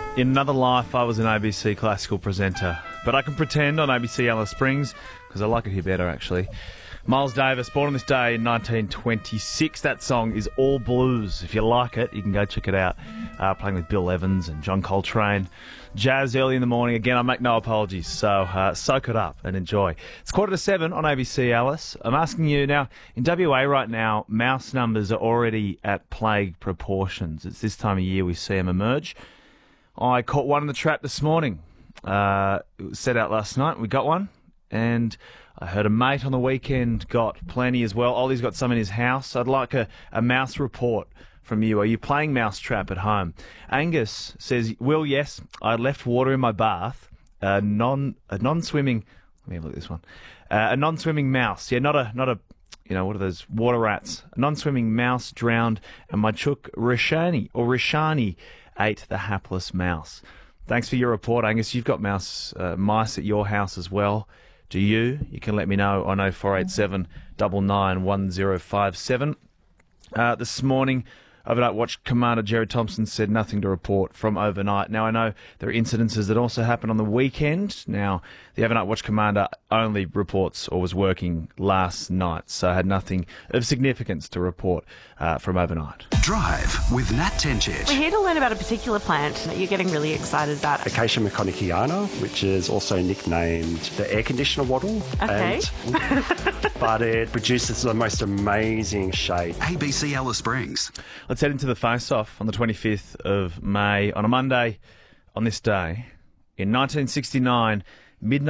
In another life, I was an ABC classical presenter, but I can pretend on ABC Alice Springs because I like it here better, actually. Miles Davis, born on this day in 1926. That song is all blues. If you like it, you can go check it out. Playing with Bill Evans and John Coltrane. Jazz early in the morning. Again, I make no apologies, so soak it up and enjoy. It's 6:45 on ABC Alice. I'm asking you now, in WA right now, mouse numbers are already at plague proportions. It's this time of year we see them emerge. I caught one in the trap this morning. It was set out last night. We got one. And I heard a mate on the weekend got plenty as well. Ollie's got some in his house. I'd like a mouse report from you. Are you playing mousetrap at home? Angus says, Will, yes, I left water in my bath. A non-swimming... Let me have a look at this one. A non-swimming mouse. Yeah, not a what are those water rats? A non-swimming mouse drowned, and my chook Rishani ate the hapless mouse. Thanks for your report, Angus. You've got mice at your house as well. Do you? You can let me know on 0487 99 1057. This morning, Overnight Watch Commander Jerry Thompson said nothing to report from overnight. Now, I know there are incidences that also happened on the weekend. Now, the Overnight Watch Commander only reports or was working last night, so had nothing of significance to report from overnight. Drive with Nat Tenchet. We're here to learn about a particular plant that you're getting really excited about. Acacia maconikiana, which is also nicknamed the air conditioner wattle. Okay. But it produces the most amazing shade. ABC Alice Springs. Let's head into the face-off on the 25th of May on a Monday on this day. In 1969, midnight